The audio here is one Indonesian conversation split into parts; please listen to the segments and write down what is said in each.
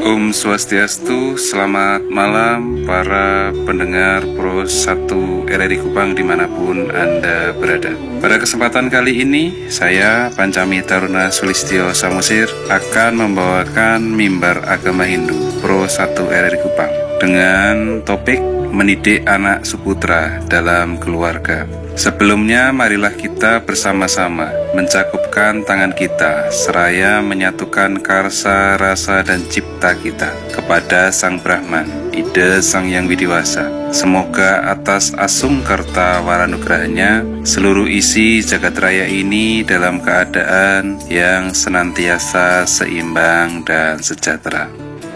Om Swastiastu, selamat malam para pendengar Pro 1 RRI Kupang dimanapun Anda berada. Pada kesempatan kali ini, saya Pancami Taruna Sulistyo Samosir akan membawakan mimbar agama Hindu Pro 1 RRI Kupang dengan topik mendidik anak suputra dalam keluarga. Sebelumnya, marilah kita bersama-sama mencakupkan tangan kita seraya menyatukan karsa, rasa, dan cipta kita kepada Sang Brahman, Ide Sang Yang Widiwasa. Semoga atas asungkarta waranugrahnya, seluruh isi jagat raya ini dalam keadaan yang senantiasa seimbang dan sejahtera.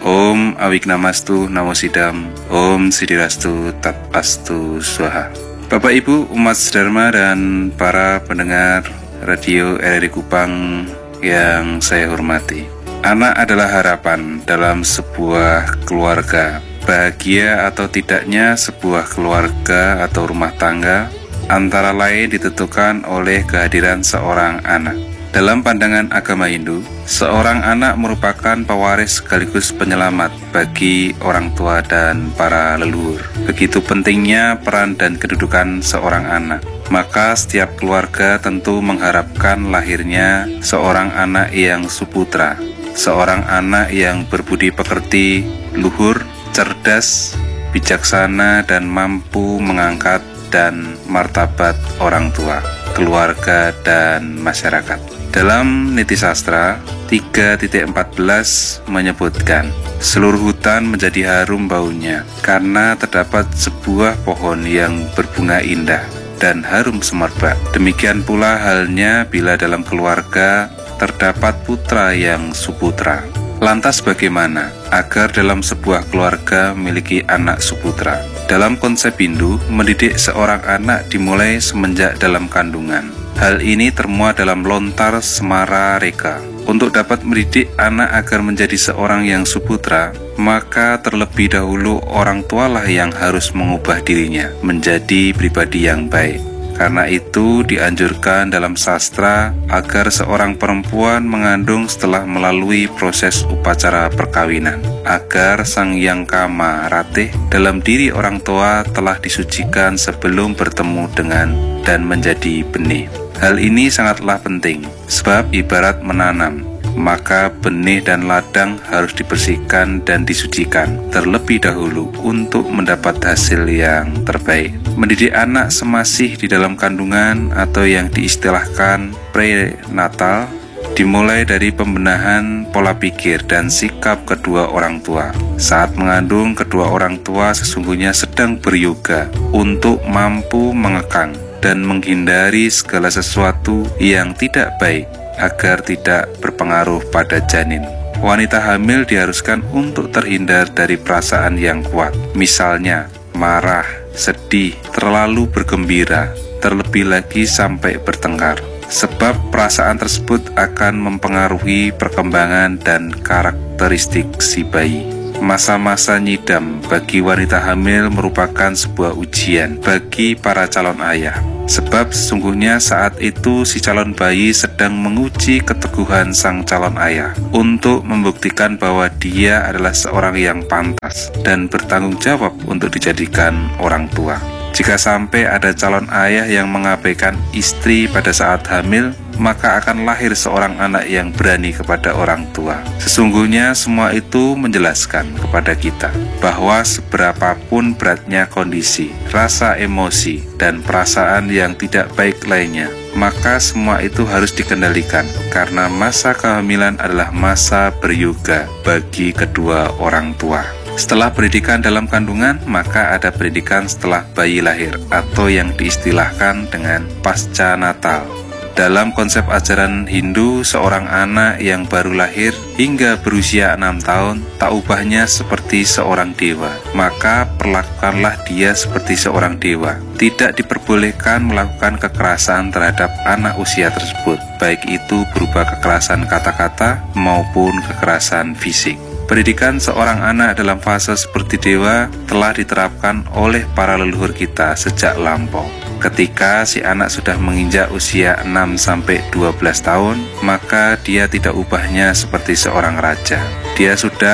Om Awignamastu Namosidam, Om Siddhirastu Tatastu Swaha. Bapak Ibu umat sedharma dan para pendengar radio RRI Kupang yang saya hormati. Anak adalah harapan dalam sebuah keluarga. Bahagia atau tidaknya sebuah keluarga atau rumah tangga antara lain ditentukan oleh kehadiran seorang anak. Dalam pandangan agama Hindu, seorang anak merupakan pewaris sekaligus penyelamat bagi orang tua dan para leluhur. Begitu pentingnya peran dan kedudukan seorang anak. Maka setiap keluarga tentu mengharapkan lahirnya seorang anak yang suputra, seorang anak yang berbudi pekerti, luhur, cerdas, bijaksana, dan mampu mengangkat dan martabat orang tua, keluarga, dan masyarakat. Dalam Niti Sastra 3.14 menyebutkan, seluruh hutan menjadi harum baunya karena terdapat sebuah pohon yang berbunga indah dan harum semerbak. Demikian pula halnya bila dalam keluarga terdapat putra yang suputra. Lantas bagaimana agar dalam sebuah keluarga memiliki anak suputra? Dalam konsep Hindu, mendidik seorang anak dimulai semenjak dalam kandungan. Hal ini termuat dalam lontar Semara Reka. Untuk dapat mendidik anak agar menjadi seorang yang suputra, maka terlebih dahulu orang tualah yang harus mengubah dirinya menjadi pribadi yang baik. Karena itu dianjurkan dalam sastra agar seorang perempuan mengandung setelah melalui proses upacara perkawinan, agar sang yang kama ratih dalam diri orang tua telah disucikan sebelum bertemu dengan dan menjadi benih. Hal ini sangatlah penting, sebab ibarat menanam, maka benih dan ladang harus dibersihkan dan disucikan terlebih dahulu untuk mendapat hasil yang terbaik. Mendidik anak semasih di dalam kandungan atau yang diistilahkan prenatal dimulai dari pembenahan pola pikir dan sikap kedua orang tua. Saat mengandung, kedua orang tua sesungguhnya sedang beryoga untuk mampu mengekang dan menghindari segala sesuatu yang tidak baik agar tidak berpengaruh pada janin. Wanita hamil diharuskan untuk terhindar dari perasaan yang kuat, misalnya marah, sedih, terlalu bergembira, terlebih lagi sampai bertengkar. Sebab perasaan tersebut akan mempengaruhi perkembangan dan karakteristik si bayi. Masa-masa nyidam bagi wanita hamil merupakan sebuah ujian bagi para calon ayah. Sebab sesungguhnya saat itu si calon bayi sedang menguji keteguhan sang calon ayah untuk membuktikan bahwa dia adalah seorang yang pantas dan bertanggung jawab untuk dijadikan orang tua. Jika sampai ada calon ayah yang mengabaikan istri pada saat hamil, maka akan lahir seorang anak yang berani kepada orang tua. Sesungguhnya semua itu menjelaskan kepada kita bahwa seberapapun beratnya kondisi, rasa emosi, dan perasaan yang tidak baik lainnya, maka semua itu harus dikendalikan karena masa kehamilan adalah masa beryoga bagi kedua orang tua. Setelah pendidikan dalam kandungan, maka ada pendidikan setelah bayi lahir atau yang diistilahkan dengan pasca natal. Dalam konsep ajaran Hindu, seorang anak yang baru lahir hingga berusia 6 tahun tak ubahnya seperti seorang dewa. Maka perlakukanlah dia seperti seorang dewa. Tidak diperbolehkan melakukan kekerasan terhadap anak usia tersebut, baik itu berupa kekerasan kata-kata maupun kekerasan fisik. Pendidikan seorang anak dalam fase seperti dewa telah diterapkan oleh para leluhur kita sejak lampau. Ketika si anak sudah menginjak usia 6-12 tahun, maka dia tidak ubahnya seperti seorang raja. Dia sudah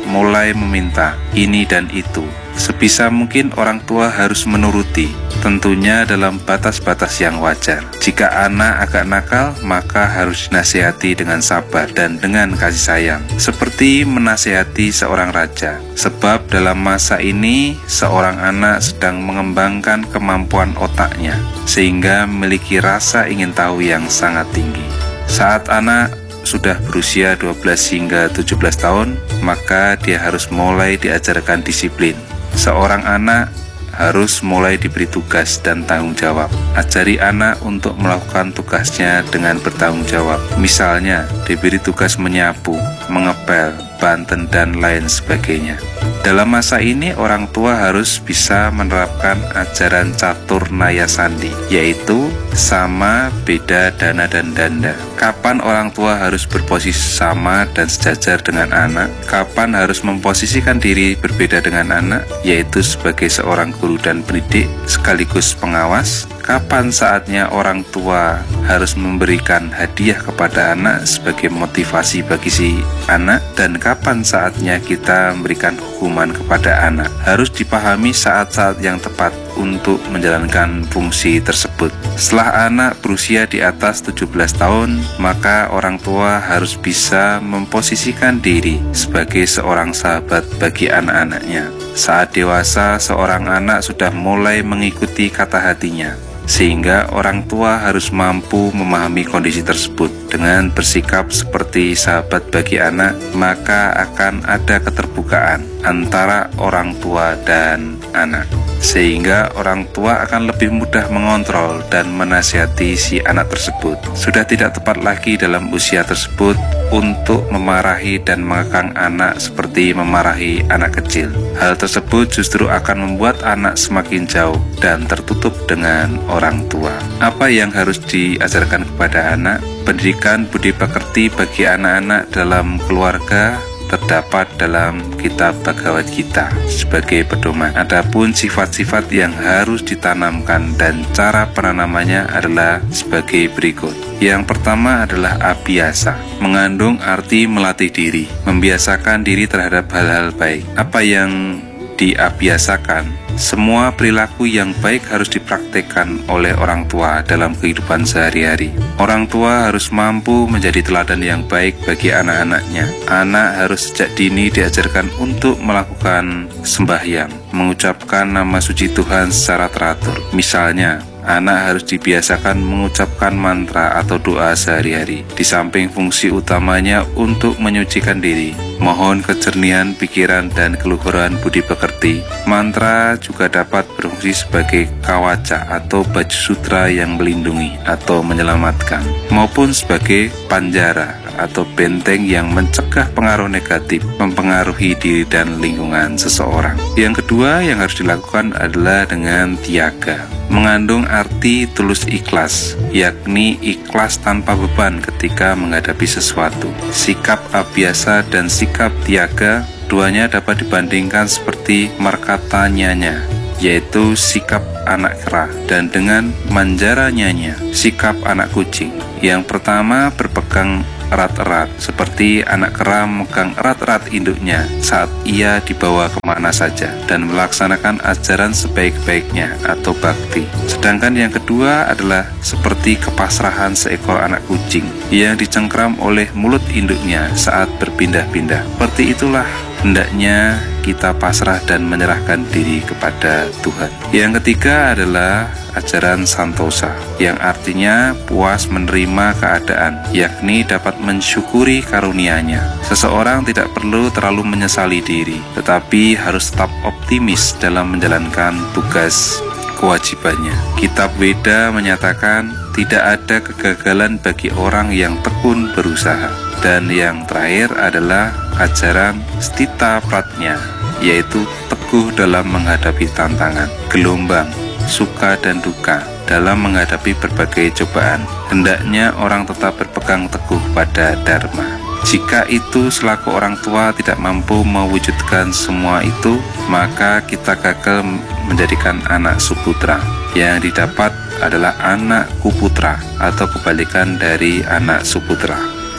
mulai meminta ini dan itu. Sebisa mungkin orang tua harus menuruti, tentunya dalam batas-batas yang wajar. Jika anak agak nakal, maka harus dinasihati dengan sabar dan dengan kasih sayang, seperti menasihati seorang raja. Sebab dalam masa ini, seorang anak sedang mengembangkan kemampuan otaknya, sehingga memiliki rasa ingin tahu yang sangat tinggi. Saat anak sudah berusia 12 hingga 17 tahun, maka dia harus mulai diajarkan disiplin. Seorang anak harus mulai diberi tugas dan tanggung jawab. Ajari anak untuk melakukan tugasnya dengan bertanggung jawab. Misalnya, diberi tugas menyapu, mengepel, banten, dan lain sebagainya. Dalam masa ini, orang tua harus bisa menerapkan ajaran catur naya sandi, yaitu sama, beda, dana, dan danda. Kapan orang tua harus berposisi sama dan sejajar dengan anak, kapan harus memposisikan diri berbeda dengan anak, yaitu sebagai seorang guru dan pendidik sekaligus pengawas. Kapan saatnya orang tua harus memberikan hadiah kepada anak sebagai motivasi bagi si anak, dan kapan saatnya kita memberikan hukuman kepada anak, harus dipahami saat-saat yang tepat untuk menjalankan fungsi tersebut. Setelah anak berusia di atas 17 tahun, maka orang tua harus bisa memposisikan diri sebagai seorang sahabat bagi anak-anaknya. Saat dewasa, seorang anak sudah mulai mengikuti kata hatinya, sehingga orang tua harus mampu memahami kondisi tersebut. Dengan bersikap seperti sahabat bagi anak, maka akan ada keterbukaan antara orang tua dan anak, sehingga orang tua akan lebih mudah mengontrol dan menasihati si anak tersebut. Sudah tidak tepat lagi dalam usia tersebut untuk memarahi dan mengekang anak seperti memarahi anak kecil. Hal tersebut justru akan membuat anak semakin jauh dan tertutup dengan orang tua. Apa yang harus diajarkan kepada anak? Pendidikan budi pekerti bagi anak-anak dalam keluarga terdapat dalam kitab Bhagavad Gita sebagai pedoman. Adapun sifat-sifat yang harus ditanamkan dan cara penanamannya adalah sebagai berikut. Yang pertama adalah abhyasa, mengandung arti melatih diri, membiasakan diri terhadap hal-hal baik. Apa yang diabyasakan? Semua perilaku yang baik harus dipraktekkan oleh orang tua dalam kehidupan sehari-hari. Orang tua harus mampu menjadi teladan yang baik bagi anak-anaknya. Anak harus sejak dini diajarkan untuk melakukan sembahyang, mengucapkan nama suci Tuhan secara teratur. Misalnya, anak harus dibiasakan mengucapkan mantra atau doa sehari-hari, di samping fungsi utamanya untuk menyucikan diri, mohon kejernihan pikiran dan keluhuran budi pekerti. Mantra juga dapat berfungsi sebagai kawaca atau baju sutra yang melindungi atau menyelamatkan, maupun sebagai panjara atau benteng yang mencegah pengaruh negatif mempengaruhi diri dan lingkungan seseorang. Yang kedua yang harus dilakukan adalah dengan tiaga, mengandung arti tulus ikhlas, yakni ikhlas tanpa beban ketika menghadapi sesuatu. Sikap abhyasa dan sikap tiaga, duanya dapat dibandingkan seperti markata nyanya, yaitu sikap anak kera, dan dengan manjara nyanya, sikap anak kucing. Yang pertama berpegang erat-erat, seperti anak kera memegang erat-erat induknya saat ia dibawa kemana saja dan melaksanakan ajaran sebaik-baiknya atau bakti. Sedangkan yang kedua adalah seperti kepasrahan seekor anak kucing yang dicengkram oleh mulut induknya saat berpindah-pindah. Seperti itulah hendaknya kita pasrah dan menyerahkan diri kepada Tuhan. Yang ketiga adalah ajaran santosa, yang artinya puas menerima keadaan, yakni dapat mensyukuri karunia-Nya. Seseorang tidak perlu terlalu menyesali diri, tetapi harus tetap optimis dalam menjalankan tugas kewajibannya. Kitab Weda menyatakan tidak ada kegagalan bagi orang yang tekun berusaha. Dan yang terakhir adalah ajaran Stita Pratnya, yaitu teguh dalam menghadapi tantangan, gelombang, suka dan duka dalam menghadapi berbagai cobaan. Hendaknya orang tetap berpegang teguh pada Dharma. Jika itu selaku orang tua tidak mampu mewujudkan semua itu, maka kita gagal menjadikan anak suputra. Yang didapat adalah anak kuputra atau kebalikan dari anak suputra.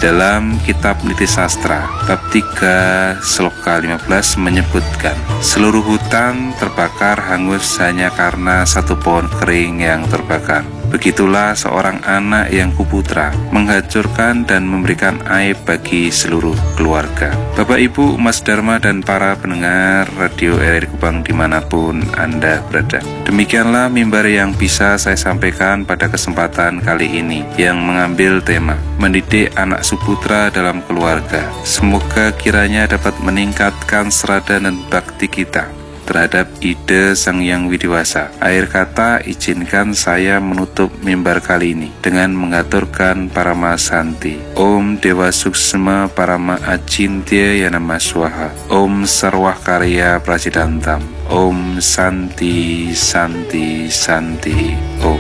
Dalam kitab Niti Sastra, bab 3 sloka 15 menyebutkan, seluruh hutan terbakar hangus hanya karena satu pohon kering yang terbakar. Begitulah seorang anak yang kuputra menghancurkan dan memberikan aib bagi seluruh keluarga. Bapak, Ibu, Mas Dharma, dan para pendengar Radio RRI Kupang dimanapun Anda berada. Demikianlah mimbar yang bisa saya sampaikan pada kesempatan kali ini, yang mengambil tema mendidik anak suputra dalam keluarga. Semoga kiranya dapat meningkatkan serada dan bakti kita terhadap ide Sang Hyang Widiwasa. Akhir kata, izinkan saya menutup mimbar kali ini dengan mengaturkan Parama Santi. Om Dewa Suksma Parama Acintya Yanama Swaha. Om Sarwah Karya Prasidantam. Om Santi Santi Santi Om.